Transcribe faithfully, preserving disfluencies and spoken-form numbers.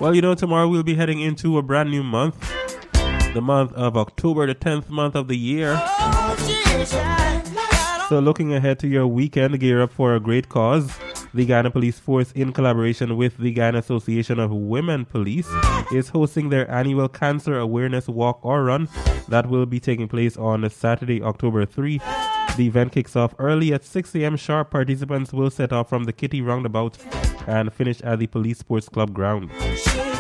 Well, you know, tomorrow we'll be heading into a brand new month. The month of October, the tenth month of the year. So looking ahead to your weekend, gear up for a great cause. The Guyana Police Force, in collaboration with the Guyana Association of Women Police, is hosting their annual Cancer Awareness Walk or Run that will be taking place on Saturday, October third. The event kicks off early at six a.m. sharp. Participants will set off from the Kitty Roundabout and finish at the Police Sports Club ground.